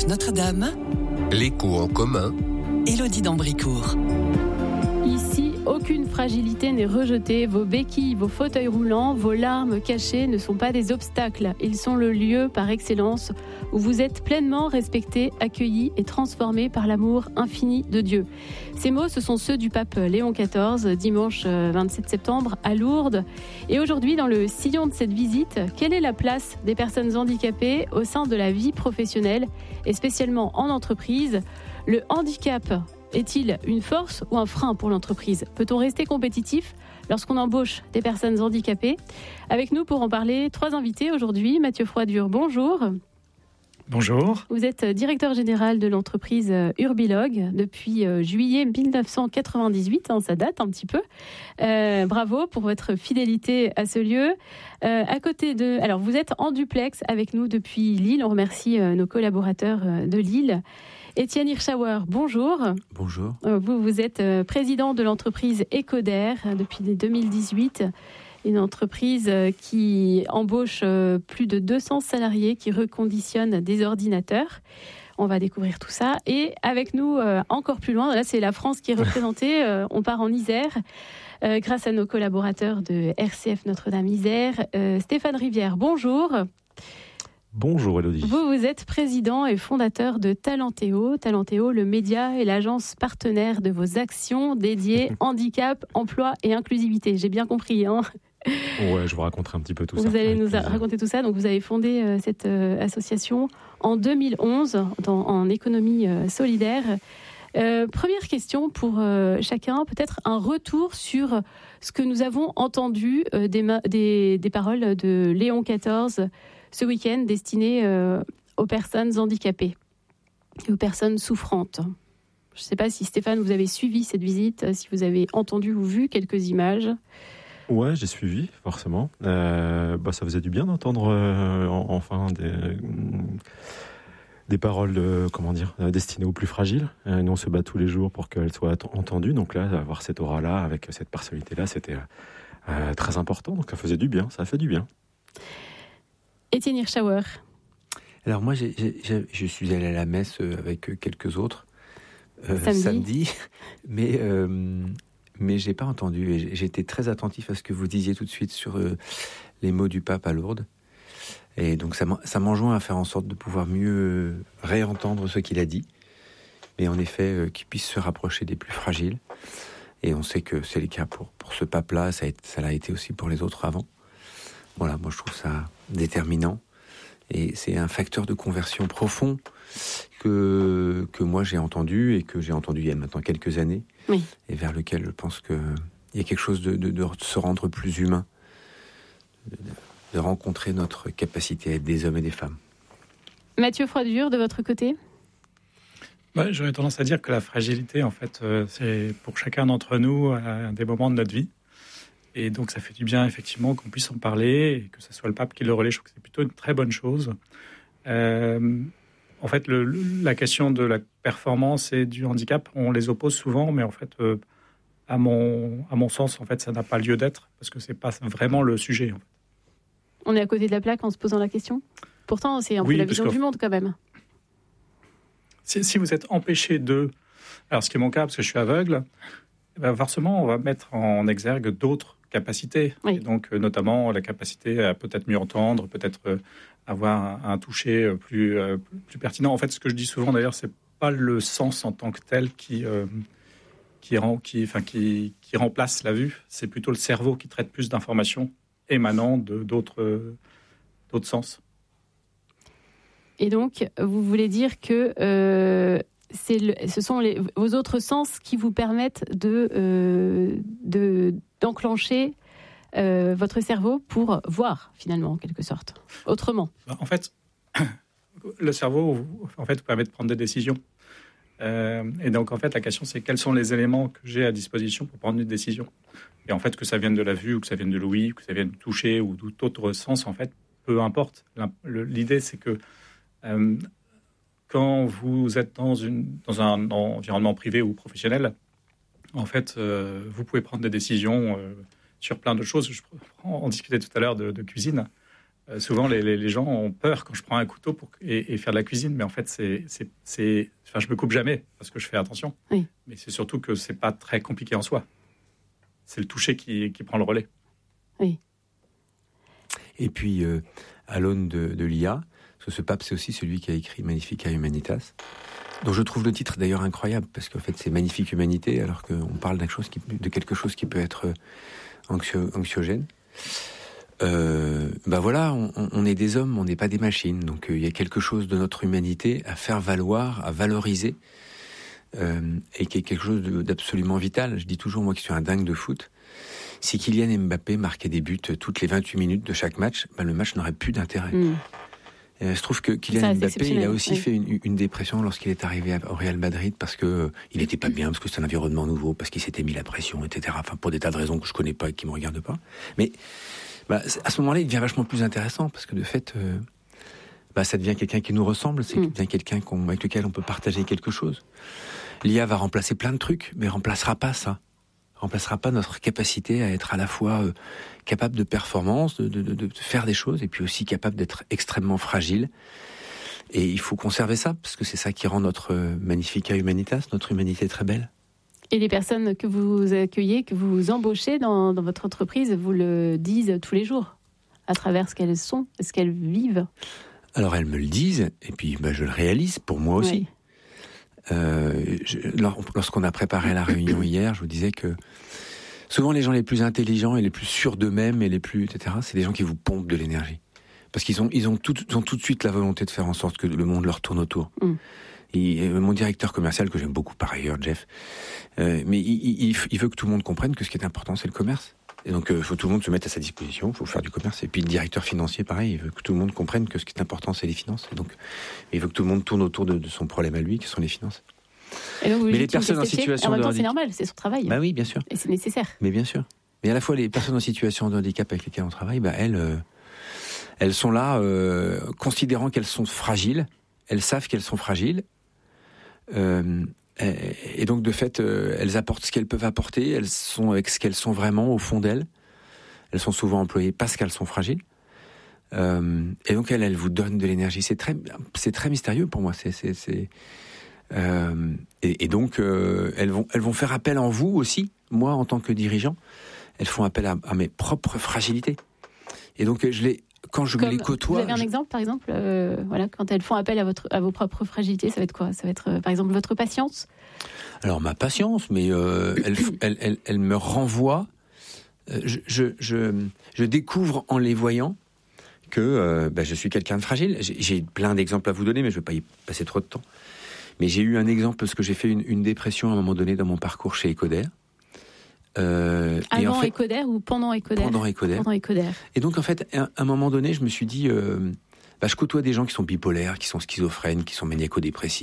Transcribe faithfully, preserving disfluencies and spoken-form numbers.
F Notre-Dame, l'écho en commun, Élodie d'Ambricourt. Ici, aucune fragilité n'est rejetée. Vos béquilles, vos fauteuils roulants, vos larmes cachées ne sont pas des obstacles. Ils sont le lieu par excellence où vous êtes pleinement respectés, accueillis et transformés par l'amour infini de Dieu. Ces mots, ce sont ceux du pape Léon quatorze, dimanche vingt-sept septembre à Lourdes. Et aujourd'hui, dans le sillon de cette visite, quelle est la place des personnes handicapées au sein de la vie professionnelle et spécialement en entreprise ? Le handicap est-il une force ou un frein pour l'entreprise ? Peut-on rester compétitif lorsqu'on embauche des personnes handicapées ? Avec nous pour en parler, trois invités aujourd'hui. Mathieu Froidure, bonjour. Bonjour. Vous êtes directeur général de l'entreprise Urbilogue depuis juillet dix-neuf cent quatre-vingt-dix-huit, hein, ça date un petit peu. Euh, bravo pour votre fidélité à ce lieu. Euh, à côté de, alors vous êtes en duplex avec nous depuis Lille. On remercie euh, nos collaborateurs euh, de Lille. Étienne Hirschauer, bonjour. Bonjour. Vous, vous êtes président de l'entreprise Ecoder depuis deux mille dix-huit, une entreprise qui embauche plus de deux cents salariés, qui reconditionne des ordinateurs. On va découvrir tout ça. Et avec nous, encore plus loin, là c'est la France qui est représentée, on part en Isère, grâce à nos collaborateurs de R C F Notre-Dame Isère. Stéphane Rivière, bonjour. Bonjour Élodie. Vous, vous êtes président et fondateur de Talentéo. Talentéo, le média et l'agence partenaire de vos actions dédiées handicap, emploi et inclusivité. J'ai bien compris, hein ? Ouais, je vous raconterai un petit peu tout vous ça. Vous allez nous plaisir. raconter tout ça. Donc, vous avez fondé euh, cette euh, association en deux mille onze dans, en économie euh, solidaire. Euh, première question pour euh, chacun, peut-être un retour sur ce que nous avons entendu euh, des, ma- des, des paroles de Léon quatorze ce week-end destiné euh, aux personnes handicapées et aux personnes souffrantes. Je ne sais pas si Stéphane, vous avez suivi cette visite, si vous avez entendu ou vu quelques images. Ouais, j'ai suivi, forcément. Euh, bah, ça faisait du bien d'entendre euh, enfin des, des paroles de, comment dire, destinées aux plus fragiles. Euh, nous, on se bat tous les jours pour qu'elles soient entendues. Donc là, avoir cette aura-là, avec cette personnalité-là, c'était euh, très important. Donc ça faisait du bien, ça a fait du bien. Étienne Hirschauer. Alors moi, j'ai, j'ai, je suis allé à la messe avec quelques autres euh, samedi. samedi, mais euh, mais j'ai pas entendu. Et j'étais très attentif à ce que vous disiez tout de suite sur euh, les mots du pape à Lourdes. Et donc ça, ça m'enjoint à faire en sorte de pouvoir mieux réentendre ce qu'il a dit, mais en effet euh, qu'il puisse se rapprocher des plus fragiles. Et on sait que c'est le cas pour pour ce pape-là. Ça, a été, ça l'a été aussi pour les autres avant. Voilà, moi je trouve ça déterminant et c'est un facteur de conversion profond que, que moi j'ai entendu et que j'ai entendu il y a maintenant quelques années, oui. Et vers lequel je pense qu'il y a quelque chose de, de, de se rendre plus humain, de, de rencontrer notre capacité à être des hommes et des femmes. Mathieu Froidure, de votre côté ? Ouais, j'aurais tendance à dire que la fragilité, en fait, euh, c'est pour chacun d'entre nous à des moments de notre vie. Et donc, ça fait du bien, effectivement, qu'on puisse en parler et que ce soit le pape qui le relaie. Je trouve que c'est plutôt une très bonne chose. Euh, en fait, le, la question de la performance et du handicap, on les oppose souvent, mais en fait, euh, à, mon, à mon sens, en fait, ça n'a pas lieu d'être parce que c'est pas vraiment le sujet. En fait. On est à côté de la plaque en se posant la question. Pourtant, c'est un oui, peu la vision du monde, quand même. Si, si vous êtes empêché de... Alors, ce qui est mon cas, parce que je suis aveugle, ben forcément, on va mettre en exergue d'autres capacités, oui. Et donc euh, notamment la capacité à peut-être mieux entendre, peut-être euh, avoir un, un toucher plus, euh, plus pertinent. En fait, ce que je dis souvent d'ailleurs, c'est pas le sens en tant que tel qui, euh, qui, rend, qui, enfin, qui, qui remplace la vue, c'est plutôt le cerveau qui traite plus d'informations émanant de, d'autres, euh, d'autres sens. Et donc, vous voulez dire que euh, c'est le, ce sont les, vos autres sens qui vous permettent de, euh, de, d'enclencher euh, votre cerveau pour voir, finalement, en quelque sorte, autrement. En fait, le cerveau, en fait, vous permet de prendre des décisions. Euh, et donc, en fait, la question, c'est quels sont les éléments que j'ai à disposition pour prendre une décision. Et en fait, que ça vienne de la vue, ou que ça vienne de l'ouïe, ou que ça vienne du toucher, ou tout autre sens, en fait, peu importe. L'idée, c'est que euh, quand vous êtes dans, une, dans un environnement privé ou professionnel, en fait, euh, vous pouvez prendre des décisions euh, sur plein de choses. Je, on discutait tout à l'heure de, de cuisine. Euh, souvent, les, les, les gens ont peur quand je prends un couteau pour, et, et faire de la cuisine, mais en fait, c'est, c'est, c'est, enfin, je me coupe jamais parce que je fais attention. Oui. Mais c'est surtout que c'est pas très compliqué en soi. C'est le toucher qui, qui prend le relais. Oui. Et puis, euh, à l'aune de, de l'I A, parce que ce pape, c'est aussi celui qui a écrit Magnifica Humanitas, dont je trouve le titre d'ailleurs incroyable, parce qu'en fait, c'est Magnifique Humanité, alors qu'on parle d'une chose qui, de quelque chose qui peut être anxio, anxiogène. Euh, ben voilà, on, on est des hommes, on n'est pas des machines. Donc il euh, y a quelque chose de notre humanité à faire valoir, à valoriser, euh, et qui est quelque chose de, d'absolument vital. Je dis toujours, moi qui suis un dingue de foot, si Kylian Mbappé marquait des buts toutes les vingt-huit minutes de chaque match, ben le match n'aurait plus d'intérêt. Mmh. Et je trouve que Kylian Mbappé, il a aussi oui. fait une, une dépression lorsqu'il est arrivé au Real Madrid parce que euh, il n'était pas bien, parce que c'est un environnement nouveau, parce qu'il s'était mis la pression, et cetera. Enfin, pour des tas de raisons que je connais pas et qui me regardent pas. Mais bah, à ce moment-là, il devient vachement plus intéressant parce que de fait, euh, bah, ça devient quelqu'un qui nous ressemble, c'est mm. devient quelqu'un qu'on, avec lequel on peut partager quelque chose. L'I A va remplacer plein de trucs, mais remplacera pas ça. Remplacera pas notre capacité à être à la fois euh, capable de performance, de, de, de, de faire des choses, et puis aussi capable d'être extrêmement fragile. Et il faut conserver ça, parce que c'est ça qui rend notre Magnifica Humanitas, notre humanité très belle. Et les personnes que vous accueillez, que vous embauchez dans, dans votre entreprise, vous le disent tous les jours, à travers ce qu'elles sont, ce qu'elles vivent. Alors elles me le disent, et puis bah, je le réalise pour moi aussi. Oui. Euh, je, lorsqu'on a préparé la réunion hier, je vous disais que souvent les gens les plus intelligents et les plus sûrs d'eux-mêmes et les plus, et cetera, c'est des gens qui vous pompent de l'énergie. Parce qu'ils ont, ils ont, tout, ils ont tout de suite la volonté de faire en sorte que le monde leur tourne autour. Mm. Et mon directeur commercial, que j'aime beaucoup par ailleurs, Jeff, euh, mais il, il, il veut que tout le monde comprenne que ce qui est important, c'est le commerce. Et donc, il euh, faut que tout le monde se mette à sa disposition, il faut faire du commerce. Et puis le directeur financier, pareil, il veut que tout le monde comprenne que ce qui est important, c'est les finances. Et donc, il veut que tout le monde tourne autour de, de son problème à lui, qui sont les finances. Et donc, mais les personnes en situation en même temps, de handicap, c'est normal, c'est son travail. Bah oui, bien sûr. Et c'est nécessaire. Mais bien sûr. Mais à la fois, les personnes en situation de handicap avec lesquelles on travaille, bah elles, euh, elles sont là, euh, considérant qu'elles sont fragiles. Elles savent qu'elles sont fragiles. Euh, et donc de fait euh, elles apportent ce qu'elles peuvent apporter, elles sont avec ce qu'elles sont vraiment au fond d'elles. Elles sont souvent employées parce qu'elles sont fragiles, euh, et donc elles, elles vous donnent de l'énergie. C'est très, c'est très mystérieux pour moi. C'est, c'est, c'est euh, et, et donc euh, elles vont, elles vont faire appel en vous aussi. Moi, en tant que dirigeant, elles font appel à, à mes propres fragilités. Et donc je les Quand je Comme, les côtoie... Vous avez un je... exemple, par exemple, euh, voilà, quand elles font appel à, votre, à vos propres fragilités, ça va être quoi ? Ça va être, euh, par exemple, votre patience ? Alors, ma patience, mais euh, elle, elle, elle, elle me renvoie... Euh, je, je, je, je découvre en les voyant que euh, bah, je suis quelqu'un de fragile. J'ai, j'ai plein d'exemples à vous donner, mais je ne vais pas y passer trop de temps. Mais j'ai eu un exemple, parce que j'ai fait une, une dépression à un moment donné dans mon parcours chez Ecoder. Euh, Avant et en fait, Ecoder ou pendant Ecoder Pendant Ecoder. Pendant Ecoder. Et donc, en fait, à un moment donné, je me suis dit, euh, bah, je côtoie des gens qui sont bipolaires, qui sont schizophrènes, qui sont maniaco-dépressifs.